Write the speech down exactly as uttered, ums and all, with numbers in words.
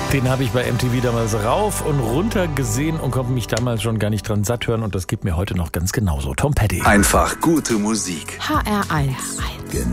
Den habe ich bei M T V damals rauf und runter gesehen und konnte mich damals schon gar nicht dran satt hören. Und das geht mir heute noch ganz genauso. Tom Petty. Einfach gute Musik. H R eins.